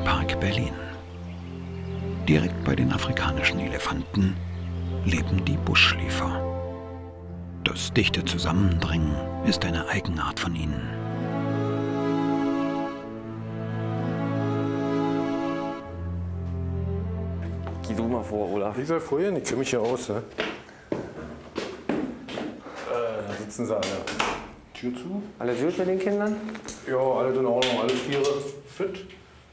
Nationalpark Berlin. Direkt bei den afrikanischen Elefanten leben die Buschschläfer. Das dichte Zusammendrängen ist eine Eigenart von ihnen. Geh du mal vor, Olaf. Ich soll vorhin, ich kenne mich ja aus. Ne? Da sitzen sie alle. Tür zu. Alles gut mit den Kindern? Ja, alle in Ordnung, alle Viere fit.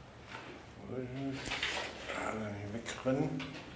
Alle nicht wegrennen.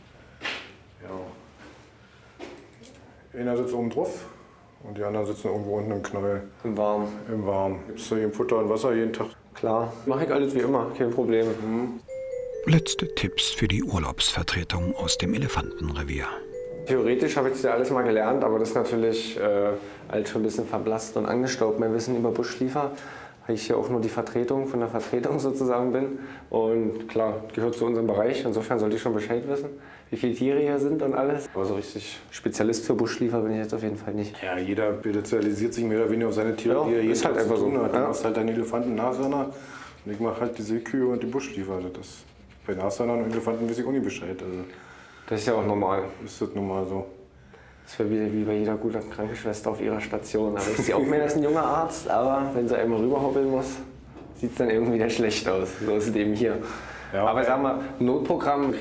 Ja. Einer sitzt oben drauf und die anderen sitzen irgendwo unten im Knäuel. Im Warmen. Im Warmen. Gibt's da hier Futter und Wasser jeden Tag? Klar. Mache ich alles wie immer, kein Problem. Letzte Tipps für die Urlaubsvertretung aus dem Elefantenrevier. Theoretisch habe ich das ja alles mal gelernt, aber das ist natürlich alles schon ein bisschen verblasst und angestaubt. Mein Wissen über Buschschläfer, weil ich hier auch nur die Vertretung von der Vertretung sozusagen bin. Und klar, gehört zu unserem Bereich. Insofern sollte ich schon Bescheid wissen, wie viele Tiere hier sind und alles. Aber so richtig Spezialist für Buschschläfer bin ich jetzt auf jeden Fall nicht. Ja, jeder spezialisiert sich mehr oder weniger auf seine Tiere, Ja, die er ist halt einfach so. hat. Du Ja. hast halt deinen Elefanten Nashörner und ich mache halt die Seekühe und die Buschschläfer. Das bei Nashörnern und Elefanten weiß ich auch nicht Bescheid. Also, Das ist ja auch normal. ist das nun mal so. Das wäre wie bei jeder guten Krankenschwester auf ihrer Station. Aber ich sehe auch mehr als ein junger Arzt, aber wenn sie einmal rüberhoppeln muss, sieht es dann irgendwie wieder schlecht aus. So ist es eben hier. Ja, aber sag mal, Notprogramm